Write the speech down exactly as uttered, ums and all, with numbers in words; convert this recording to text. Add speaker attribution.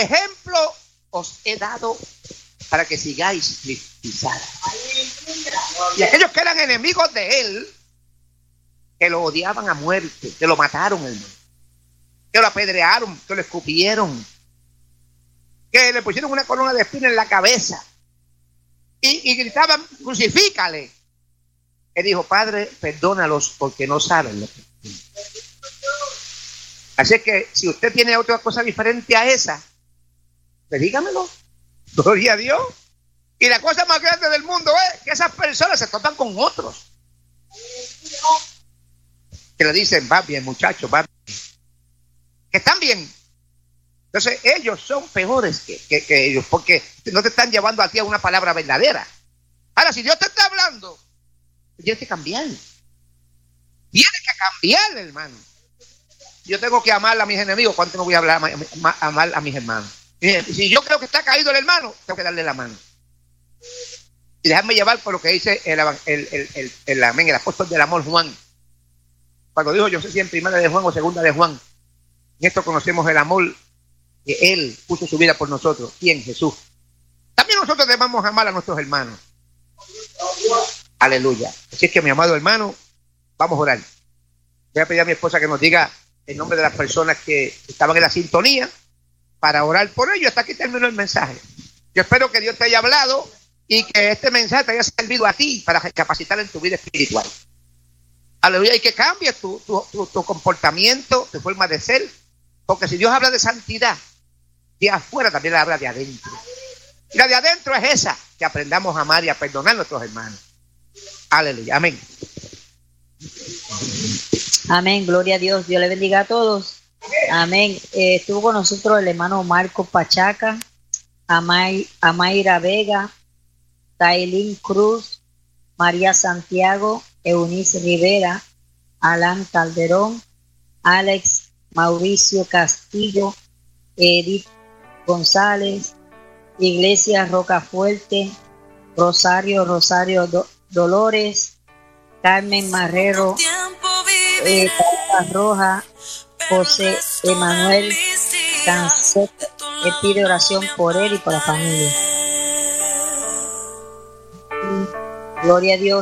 Speaker 1: ejemplo os he dado para que sigáis mis pisadas. Y aquellos que eran enemigos de él, que lo odiaban a muerte, que lo mataron, hermano, que lo apedrearon, que lo escupieron, que le pusieron una corona de espinas en la cabeza y, y gritaban, crucifícale. Él dijo, Padre, perdónalos porque no saben lo que hacen. Así que si usted tiene otra cosa diferente a esa, pues dígamelo. Gloria a Dios. Y la cosa más grande del mundo es que esas personas se topan con otros. Que le dicen, va bien, muchachos, va bien. Que están bien. Entonces ellos son peores que, que, que ellos, porque no te están llevando a ti a una palabra verdadera. Ahora, si Dios te está hablando, tienes que cambiar. Tienes que cambiar, hermano. Yo tengo que amar a mis enemigos. ¿Cuánto no voy a hablar a amar a mis hermanos? Si yo creo que está caído el hermano, tengo que darle la mano. Y dejarme llevar por lo que dice el, el, el, el, el, el, amén, el apóstol del amor Juan. Cuando dijo, yo sé si en primera de Juan o segunda de Juan, en esto conocemos el amor que él puso su vida por nosotros. ¿Quién? Jesús. También nosotros debemos amar a nuestros hermanos. Aleluya. Así es que, mi amado hermano, vamos a orar. Voy a pedir a mi esposa que nos diga el nombre de las personas que estaban en la sintonía para orar por ellos. Hasta aquí terminó el mensaje. Yo espero que Dios te haya hablado y que este mensaje te haya servido a ti para capacitar en tu vida espiritual. Aleluya. Y que cambies tu, tu, tu, tu comportamiento, tu forma de ser. Porque si Dios habla de santidad, de afuera también habla de adentro. Y la de adentro es esa, que aprendamos a amar y a perdonar a nuestros hermanos. Aleluya. Amén.
Speaker 2: Amén. Gloria a Dios. Dios le bendiga a todos. Amén. Eh, estuvo con nosotros el hermano Marco Pachaca, Amay, Amayra Vega, Tailín Cruz, María Santiago, Eunice Rivera, Alan Calderón, Alex Mauricio Castillo, Edith González, Iglesia Rocafuerte, Rosario Rosario Do, Dolores, Carmen Marrero, eh, Carla Roja, José Emanuel Cancet. Él pide oración por él y por la familia. Gloria a Dios.